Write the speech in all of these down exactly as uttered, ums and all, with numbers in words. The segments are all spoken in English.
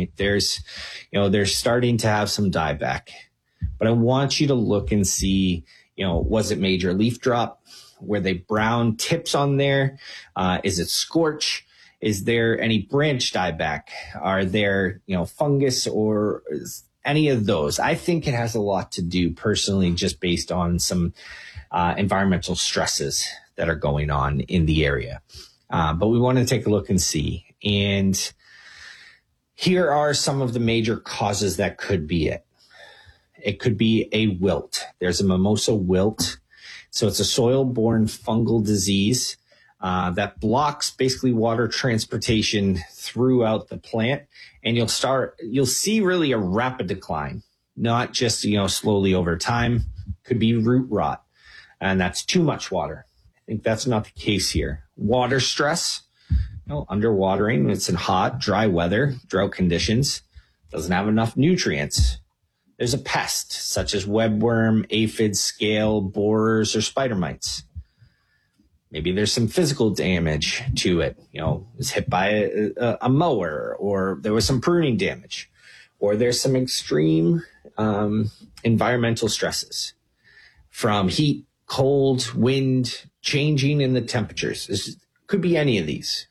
right? There's, you know, they're starting to have some dieback, but I want you to look and see, you know, was it major leaf drop? Were they brown tips on there? Uh, is it scorch? Is there any branch dieback? Are there, you know, fungus or is any of those? I think it has a lot to do personally just based on some uh, environmental stresses that are going on in the area. Uh, but we want to take a look and see. And here are some of the major causes that could be it. It could be a wilt. There's a mimosa wilt. So it's a soil-borne fungal disease uh, that blocks basically water transportation throughout the plant. And you'll start, you'll see really a rapid decline, not just, you know, slowly over time. Could be root rot, and that's too much water. I think that's not the case here. Water stress, you know, underwatering. It's in hot, dry weather, drought conditions, doesn't have enough nutrients. There's a pest such as webworm, aphids, scale, borers, or spider mites. Maybe there's some physical damage to it. You know, it was hit by a, a, a mower, or there was some pruning damage, or there's some extreme um, environmental stresses from heat, cold, wind, changing in the temperatures. This could be any of these.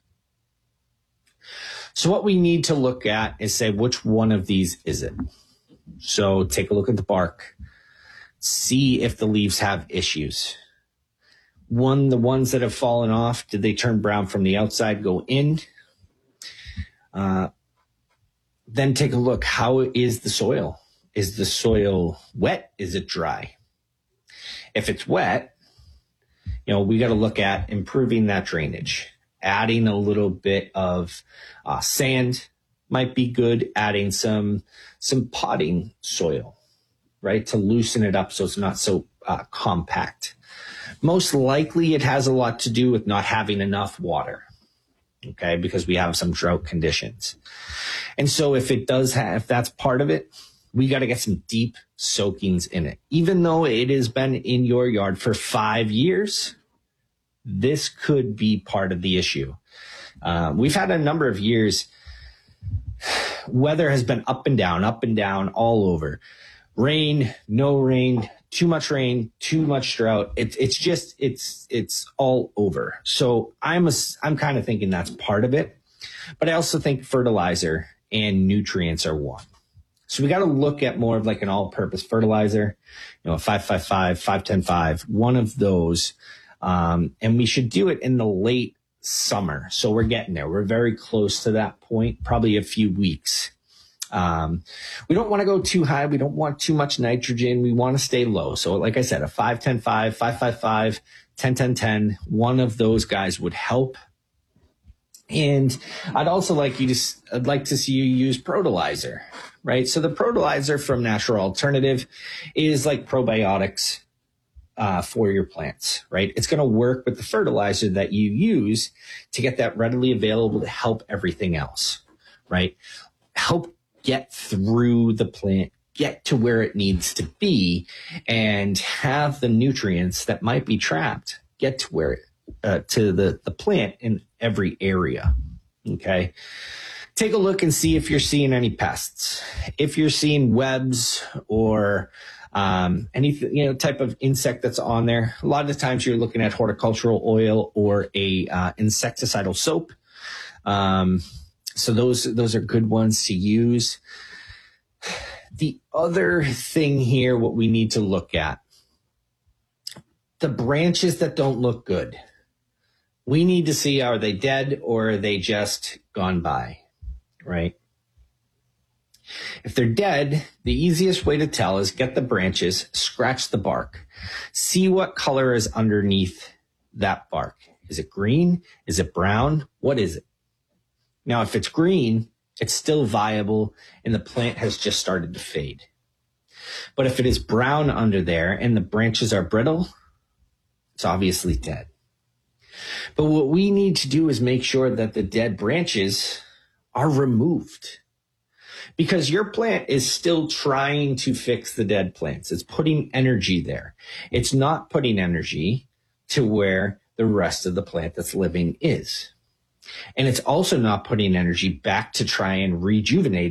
So what we need to look at is say, which one of these is it? So take a look at the bark, see if the leaves have issues. One, the ones that have fallen off, did they turn brown from the outside, go in? Uh, then take a look, how is the soil? Is the soil wet? Is it dry? If it's wet, you know, we got to look at improving that drainage. Adding a little bit of uh, sand might be good. Adding some some potting soil, right, to loosen it up so it's not so uh, compact. Most likely it has a lot to do with not having enough water, okay, because we have some drought conditions. And so if it does have, if that's part of it, we got to get some deep soakings in it. Even though it has been in your yard for five years, this could be part of the issue. Uh, we've had a number of years, weather has been up and down, up and down, all over. Rain, no rain, too much rain, too much drought. It's it's just it's it's all over. So I'm a, I'm kind of thinking that's part of it, but I also think fertilizer and nutrients are one. So we got to look at more of like an all-purpose fertilizer, you know, a five five five, five ten five, one of those, um, and we should do it in the late summer. So we're getting there. We're very close to that point, probably a few weeks. Um, we don't want to go too high. We don't want too much nitrogen. We want to stay low. So like I said, a five ten five, five five five, ten ten ten, one of those guys would help. And I'd also like you to, I'd like to see you use Protolizer, right? So the Protolizer from Natural Alternative is like probiotics uh, for your plants, right? It's going to work with the fertilizer that you use to get that readily available to help everything else, right? Help get through the plant, get to where it needs to be, and have the nutrients that might be trapped get to where it, uh, to the, the plant in every area. Okay. Take a look and see if you're seeing any pests. If you're seeing webs or um, any, you know, type of insect that's on there, a lot of the times you're looking at horticultural oil or a uh, insecticidal soap. Um, So those, those are good ones to use. The other thing here, what we need to look at, the branches that don't look good. We need to see, are they dead or are they just gone by, right? If they're dead, the easiest way to tell is get the branches, scratch the bark, see what color is underneath that bark. Is it green? Is it brown? What is it? Now, if it's green, it's still viable and the plant has just started to fade. But if it is brown under there and the branches are brittle, it's obviously dead. But what we need to do is make sure that the dead branches are removed, because your plant is still trying to fix the dead plants. It's putting energy there. It's not putting energy to where the rest of the plant that's living is. And it's also not putting energy back to try and rejuvenate